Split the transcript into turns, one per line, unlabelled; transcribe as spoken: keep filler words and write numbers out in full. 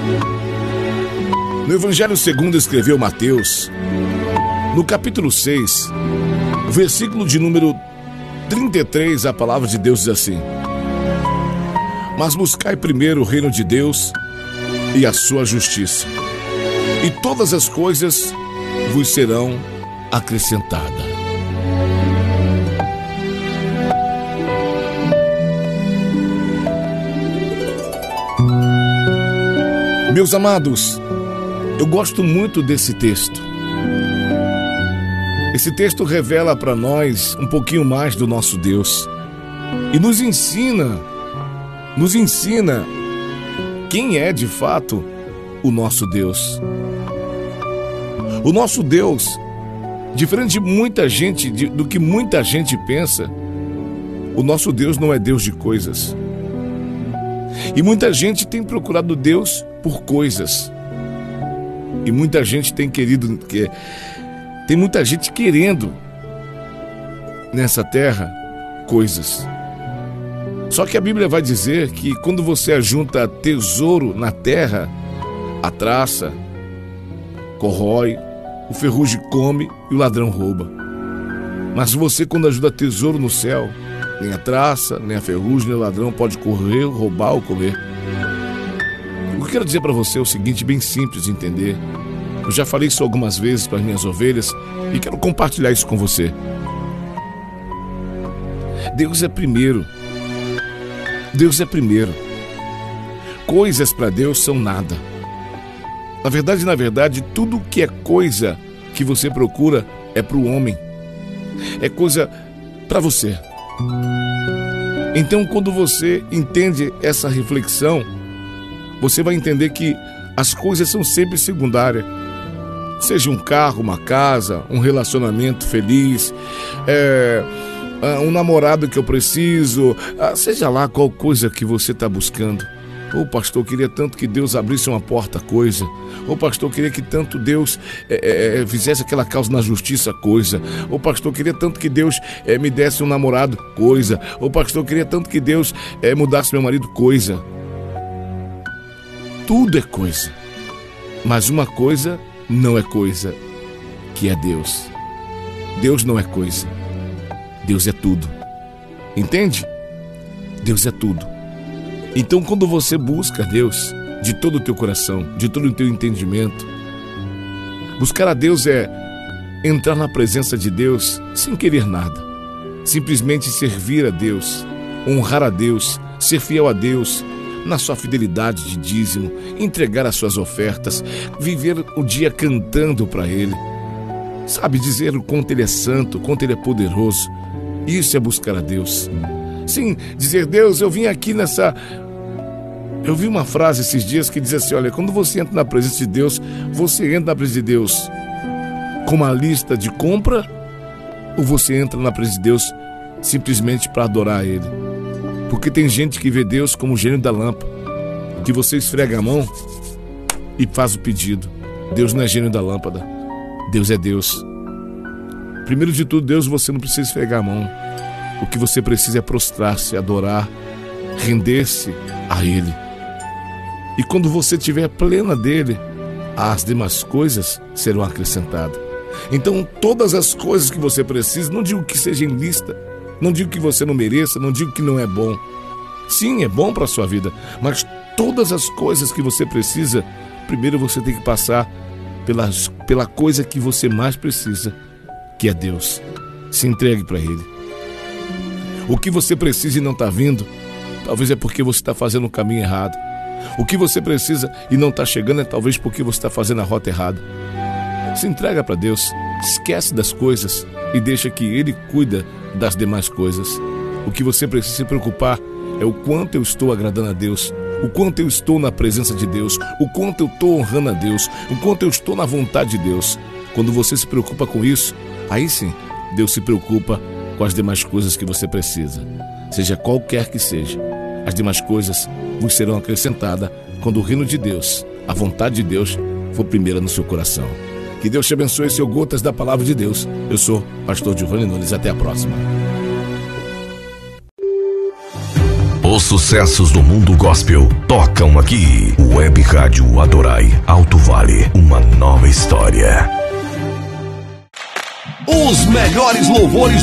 No Evangelho segundo escreveu Mateus, no capítulo seis, versículo de número trinta e três, a palavra de Deus diz assim: mas buscai primeiro o reino de Deus e a sua justiça, e todas as coisas vos serão acrescentadas. Meus amados, eu gosto muito desse texto. Esse texto revela para nós um pouquinho mais do nosso Deus e nos ensina, nos ensina quem é de fato o nosso Deus. O nosso Deus, diferente de muita gente, de, do que muita gente pensa, o nosso Deus não é Deus de coisas. E muita gente tem procurado Deus por coisas. E muita gente tem querido, que, tem muita gente querendo nessa terra coisas. Só que a Bíblia vai dizer que quando você ajunta tesouro na terra, a traça corrói, o ferrugem come e o ladrão rouba. Mas você, quando ajuda tesouro no céu, nem a traça, nem a ferrugem, nem o ladrão pode correr, roubar ou comer. O que eu quero dizer para você é o seguinte, bem simples de entender. Eu já falei isso algumas vezes para as minhas ovelhas e quero compartilhar isso com você. Deus é primeiro. Deus é primeiro. Coisas para Deus são nada. Na verdade, na verdade, tudo que é coisa que você procura é para o homem. É coisa para você. Então, quando você entende essa reflexão, você vai entender que as coisas são sempre secundárias. Seja um carro, uma casa, um relacionamento feliz, é, um namorado que eu preciso, seja lá qual coisa que você está buscando. Ô pastor, eu queria tanto que Deus abrisse uma porta, coisa. Ô pastor, eu queria que tanto Deus é, é, fizesse aquela causa na justiça, coisa. Ô pastor, eu queria tanto que Deus é, me desse um namorado, coisa. Ô pastor, eu queria tanto que Deus é, mudasse meu marido, coisa. Tudo é coisa. Mas uma coisa não é coisa, que é Deus. Deus não é coisa. Deus é tudo. Entende? Deus é tudo. Então, quando você busca Deus de todo o teu coração, de todo o teu entendimento, buscar a Deus é entrar na presença de Deus sem querer nada. Simplesmente servir a Deus, honrar a Deus, ser fiel a Deus na sua fidelidade de dízimo, entregar as suas ofertas, viver o dia cantando para Ele. Sabe, dizer o quanto Ele é santo, o quanto Ele é poderoso. Isso é buscar a Deus. Sim, dizer, Deus, eu vim aqui nessa... Eu vi uma frase esses dias que diz assim, olha, quando você entra na presença de Deus, você entra na presença de Deus com uma lista de compra ou você entra na presença de Deus simplesmente para adorar a Ele? Porque tem gente que vê Deus como o gênio da lâmpada, que você esfrega a mão e faz o pedido. Deus não é gênio da lâmpada, Deus é Deus. Primeiro de tudo, Deus, você não precisa esfregar a mão. O que você precisa é prostrar-se, adorar, render-se a Ele. E quando você estiver plena dele, as demais coisas serão acrescentadas. Então, todas as coisas que você precisa, não digo que seja em lista, não digo que você não mereça, não digo que não é bom. Sim, é bom para a sua vida, mas todas as coisas que você precisa, primeiro você tem que passar pelas, pela coisa que você mais precisa, que é Deus. Se entregue para Ele. O que você precisa e não está vindo, talvez é porque você está fazendo o caminho errado. O que você precisa e não está chegando é talvez porque você está fazendo a rota errada. Se entrega para Deus, esquece das coisas e deixa que Ele cuida das demais coisas. O que você precisa se preocupar é o quanto eu estou agradando a Deus, o quanto eu estou na presença de Deus, o quanto eu estou honrando a Deus, o quanto eu estou na vontade de Deus. Quando você se preocupa com isso, aí sim, Deus se preocupa com as demais coisas que você precisa. Seja qualquer que seja, as demais coisas vos serão acrescentadas quando o reino de Deus, a vontade de Deus, for primeira no seu coração. Que Deus te abençoe, seu Gotas da Palavra de Deus. Eu sou pastor Giovanni Nunes. Até a próxima.
Os sucessos do mundo gospel tocam aqui. Web Rádio Adorai, Alto Vale, uma nova história.
Os melhores louvores